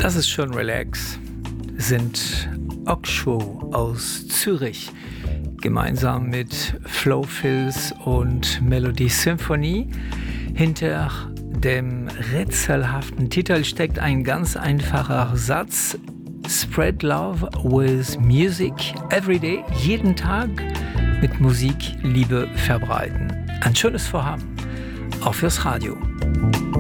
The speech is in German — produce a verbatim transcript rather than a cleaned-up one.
Das ist schon relax. Sind Okshow aus Zürich gemeinsam mit Flow Fills und Melody Symphony. Hinter dem rätselhaften Titel steckt ein ganz einfacher Satz: Spread love with music every day. Jeden Tag mit Musik Liebe verbreiten. Ein schönes Vorhaben, auch fürs Radio.